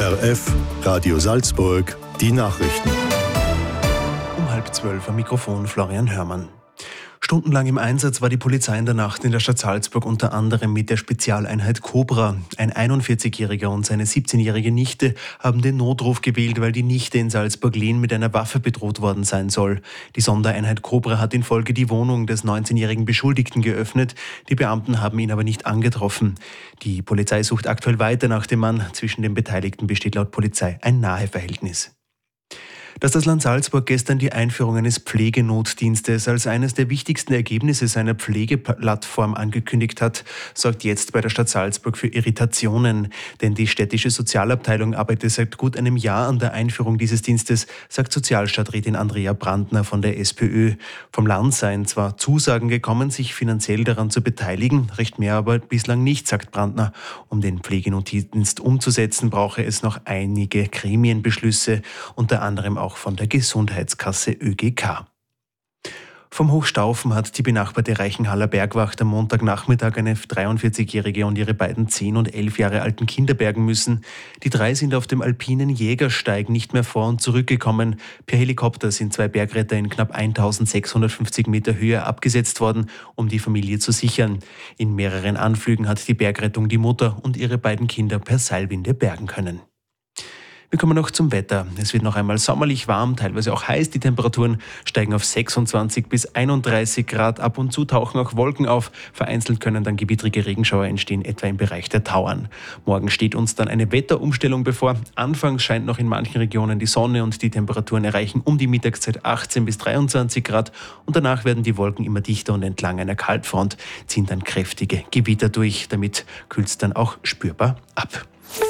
ORF Radio Salzburg, die Nachrichten. Um 11:30 am Mikrofon Florian Hörmann. Stundenlang im Einsatz war die Polizei in der Nacht in der Stadt Salzburg unter anderem mit der Spezialeinheit Cobra. Ein 41-Jähriger und seine 17-jährige Nichte haben den Notruf gewählt, weil die Nichte in Salzburg-Lehn mit einer Waffe bedroht worden sein soll. Die Sondereinheit Cobra hat in Folge die Wohnung des 19-jährigen Beschuldigten geöffnet. Die Beamten haben ihn aber nicht angetroffen. Die Polizei sucht aktuell weiter nach dem Mann. Zwischen den Beteiligten besteht laut Polizei ein Naheverhältnis. Dass das Land Salzburg gestern die Einführung eines Pflegenotdienstes als eines der wichtigsten Ergebnisse seiner Pflegeplattform angekündigt hat, sorgt jetzt bei der Stadt Salzburg für Irritationen. Denn die städtische Sozialabteilung arbeitet seit gut einem Jahr an der Einführung dieses Dienstes, sagt Sozialstadträtin Andrea Brandner von der SPÖ. Vom Land seien zwar Zusagen gekommen, sich finanziell daran zu beteiligen, recht mehr aber bislang nicht, sagt Brandner. Um den Pflegenotdienst umzusetzen, brauche es noch einige Gremienbeschlüsse, unter anderem auch von der Gesundheitskasse ÖGK. Vom Hochstaufen hat die benachbarte Reichenhaller Bergwacht am Montagnachmittag eine 43-jährige und ihre beiden 10 und 11 Jahre alten Kinder bergen müssen. Die 3 sind auf dem alpinen Jägersteig nicht mehr vor- und zurückgekommen. Per Helikopter sind 2 Bergretter in knapp 1650 Meter Höhe abgesetzt worden, um die Familie zu sichern. In mehreren Anflügen hat die Bergrettung die Mutter und ihre beiden Kinder per Seilwinde bergen können. Wir kommen noch zum Wetter. Es wird noch einmal sommerlich warm, teilweise auch heiß. Die Temperaturen steigen auf 26 bis 31 Grad. Ab und zu tauchen auch Wolken auf. Vereinzelt können dann gewittrige Regenschauer entstehen, etwa im Bereich der Tauern. Morgen steht uns dann eine Wetterumstellung bevor. Anfangs scheint noch in manchen Regionen die Sonne und die Temperaturen erreichen um die Mittagszeit 18 bis 23 Grad. Und danach werden die Wolken immer dichter und entlang einer Kaltfront ziehen dann kräftige Gewitter durch. Damit kühlt es dann auch spürbar ab.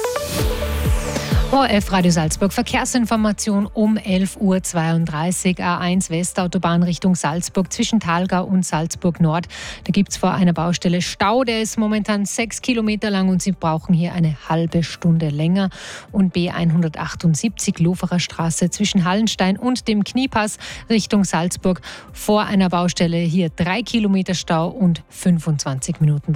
ORF Radio Salzburg Verkehrsinformation um 11:32 Uhr. A1 Westautobahn Richtung Salzburg zwischen Thalgau und Salzburg Nord. Da gibt es vor einer Baustelle Stau. Der ist momentan 6 Kilometer lang und Sie brauchen hier eine halbe Stunde länger. Und B178 Loferer Straße zwischen Hallenstein und dem Kniepass Richtung Salzburg vor einer Baustelle. Hier 3 Kilometer Stau und 25 Minuten.